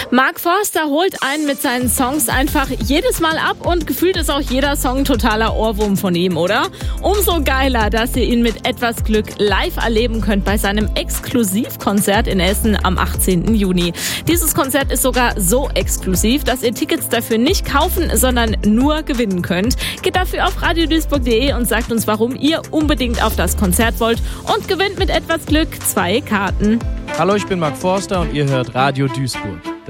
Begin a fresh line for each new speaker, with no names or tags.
Mark Forster holt einen mit seinen Songs einfach jedes Mal ab und gefühlt ist auch jeder Song ein totaler Ohrwurm von ihm, oder? Umso geiler, dass ihr ihn mit etwas Glück live erleben könnt bei seinem Exklusivkonzert in Essen am 18. Juni. Dieses Konzert ist sogar so exklusiv, dass ihr Tickets dafür nicht kaufen, sondern nur gewinnen könnt. Geht dafür auf radioduisburg.de und sagt uns, warum ihr unbedingt auf das Konzert wollt und gewinnt mit etwas Glück 2 Karten.
Hallo, ich bin Mark Forster und ihr hört Radio Duisburg.